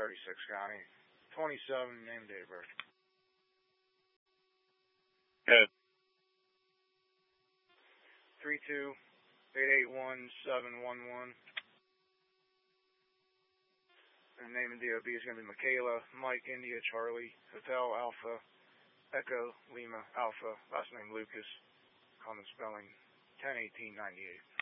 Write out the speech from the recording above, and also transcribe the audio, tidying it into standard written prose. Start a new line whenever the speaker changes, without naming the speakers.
36 County. 27, name, date of birth.
Good.
32881711. And name and DOB is going to be Michaela, Mike, India, Charlie, Hotel, Alpha, Echo, Lima, Alpha, last name Lucas, common spelling, 101898.